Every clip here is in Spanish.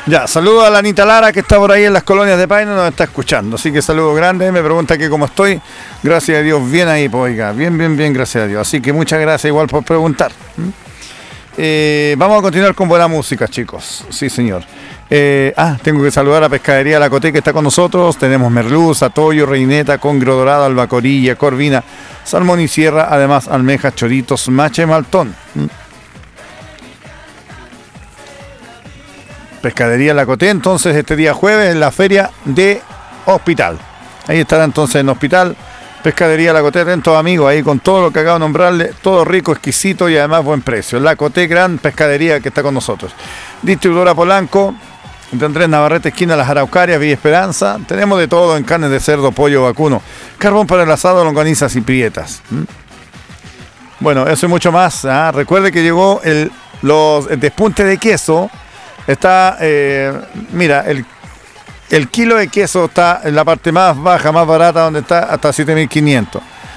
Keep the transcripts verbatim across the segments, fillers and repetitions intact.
Ya, saludo a la Anita Lara que está por ahí en las colonias de Paine, nos está escuchando. Así que saludo grande, me pregunta que cómo estoy. Gracias a Dios, bien ahí, pues oiga, bien, bien, bien, gracias a Dios. Así que muchas gracias igual por preguntar. Eh, vamos a continuar con buena música, chicos. Sí, señor. Eh, ah, tengo que saludar a Pescadería La Coté que está con nosotros. Tenemos merluza, toyo, reineta, congrio dorado, albacorilla, corvina, salmón y sierra, además almejas, choritos, mache, maltón. ¿Mm? Pescadería La Coté, entonces este día jueves en la feria de Hospital. Ahí estará entonces en Hospital. Pescadería La Coté, atentos amigos, ahí con todo lo que acabo de nombrarle, todo rico, exquisito y además buen precio. La Coté, gran pescadería que está con nosotros. Distribuidora Polanco, de Andrés Navarrete, esquina Las Araucarias, Villa Esperanza. Tenemos de todo en carnes de cerdo, pollo, vacuno, carbón para el asado, longanizas y prietas. ¿Mm? Bueno, eso y mucho más. ¿Ah? Recuerde que llegó el, los, el despunte de queso. Está, eh, mira, el, el kilo de queso está en la parte más baja, más barata, donde está hasta siete mil quinientos.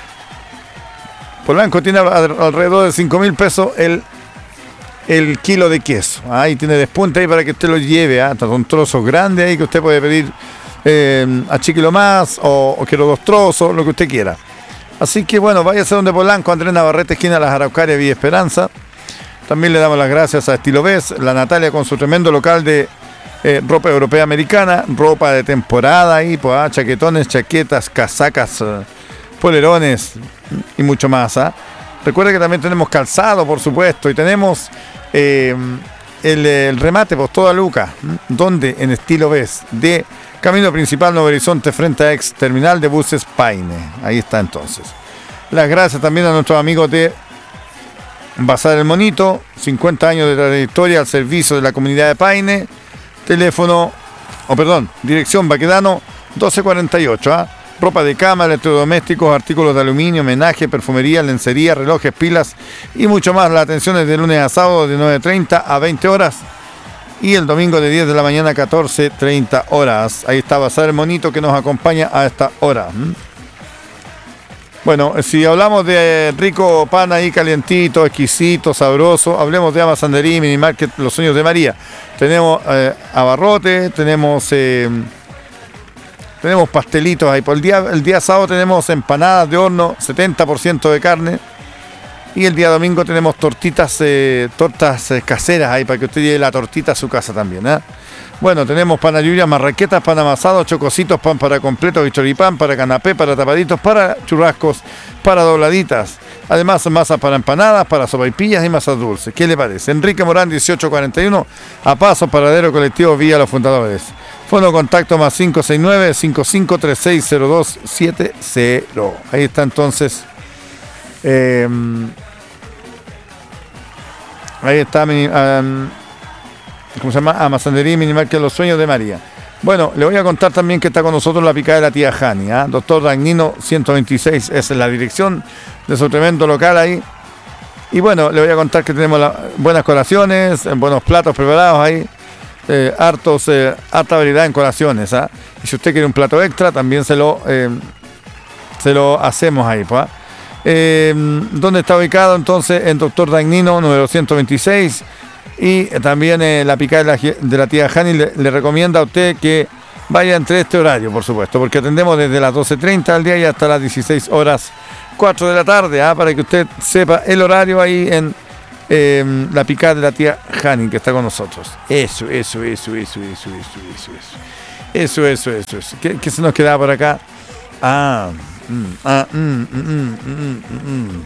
Polanco tiene alrededor de cinco mil pesos el, el kilo de queso. Ahí tiene despunte ahí para que usted lo lleve. ¿eh? Hasta un trozo grande ahí que usted puede pedir eh, a chiquilo más o, o quiero dos trozos, lo que usted quiera. Así que bueno, váyase donde Polanco, Andrés Navarrete, esquina Las Araucarias, Villa Esperanza. También le damos las gracias a Estilo Vez, la Natalia con su tremendo local de eh, ropa europea americana, ropa de temporada ahí, pues, ah, chaquetones, chaquetas, casacas, eh, polerones y mucho más. ¿ah? Recuerde que también tenemos calzado, por supuesto, y tenemos eh, el, el remate, pues toda Luca, donde en Estilo Vez, de Camino Principal Nuevo Horizonte frente a ex terminal de buses Paine. Ahí está entonces. Las gracias también a nuestros amigos de Bazar El Monito, cincuenta años de trayectoria al servicio de la comunidad de Paine. Teléfono, o oh, perdón, dirección Baquedano doce cuarenta y ocho. ¿ah? Ropa de cama, electrodomésticos, artículos de aluminio, menaje, perfumería, lencería, relojes, pilas y mucho más. La atención es de lunes a sábado de nueve treinta a veinte horas y el domingo de diez de la mañana a catorce treinta horas. Ahí está Bazar El Monito que nos acompaña a esta hora. ¿Mm? Bueno, si hablamos de rico pan ahí calientito, exquisito, sabroso, hablemos de Amasandería Mini Market Los Sueños de María. Tenemos eh, abarrote, tenemos eh, tenemos pastelitos ahí. Por el día, el día sábado tenemos empanadas de horno, setenta por ciento de carne. Y el día domingo tenemos tortitas, eh, tortas eh, caseras ahí para que usted lleve la tortita a su casa también. ¿eh? Bueno, tenemos panayurias, marraquetas, pan amasado, chococitos, pan para completos y choripán, para canapé, para tapaditos, para churrascos, para dobladitas. Además, masas para empanadas, para sopaipillas y masas dulces. ¿Qué le parece? Enrique Morán, dieciocho cuarenta y uno, a paso, paradero colectivo Vía Los Fundadores. Fono contacto más cinco seis nueve, cinco cinco tres seis cero dos siete cero. Ahí está entonces. Eh, ahí está. Um, ¿Cómo se llama? Amasandería Minimal que Los Sueños de María. Bueno, le voy a contar también que está con nosotros la picada de la tía Jani. ¿eh? Doctor Dagnino ciento veintiséis es la dirección de su tremendo local ahí. Y bueno, le voy a contar que tenemos la, buenas colaciones, buenos platos preparados ahí. Eh, hartos, eh, harta variedad en colaciones. ¿eh? Y si usted quiere un plato extra, también se lo, eh, se lo hacemos ahí. Pues, eh, ¿Dónde está ubicado entonces? En Doctor Dagnino, número ciento veintiséis. Y también eh, la picada de la, de la tía Jani le, le recomienda a usted que vaya entre este horario, por supuesto, porque atendemos desde las doce treinta del día y hasta las dieciséis horas cuatro de la tarde, ¿ah? para que usted sepa el horario ahí en eh, la picada de la tía Jani que está con nosotros. Eso, eso, eso, eso, eso, eso, eso, eso. Eso, eso, eso, eso. ¿Qué, qué se nos queda por acá? Ah, mm, ah, mm, mm, mm, mm, mm.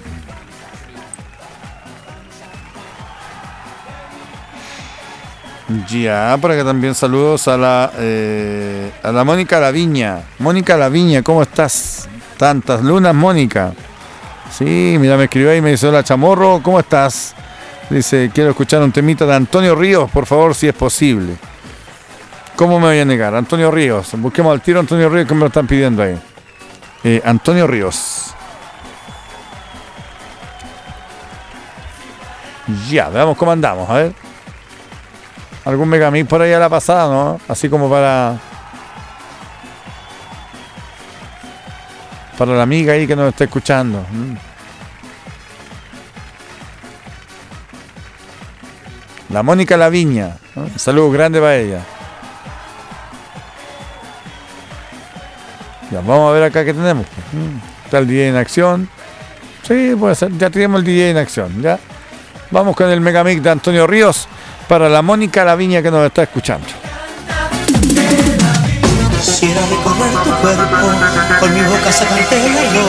Ya, por acá también saludos a la eh, a la Mónica Laviña. Mónica Laviña, ¿cómo estás? Tantas lunas, Mónica. Sí, mira, me escribió ahí y me dice, hola Chamorro, ¿cómo estás? Dice, quiero escuchar un temita de Antonio Ríos, por favor, si es posible. ¿Cómo me voy a negar? Antonio Ríos, busquemos al tiro Antonio Ríos, que me lo están pidiendo ahí. Eh, Antonio Ríos. Ya, veamos cómo andamos, a ver. Algún megamix por ahí a la pasada, ¿no? Así como para para la amiga ahí que nos está escuchando. La Mónica Laviña, ¿no? Un saludo grande para ella. Ya, vamos a ver acá qué tenemos. Está el D J en acción. Sí, puede ser. Ya tenemos el D J en acción. Ya. Vamos con el Megamix de Antonio Ríos para la Mónica Laviña que nos está escuchando. Quisiera recorrer tu cuerpo, con mi boca sacarte el olor.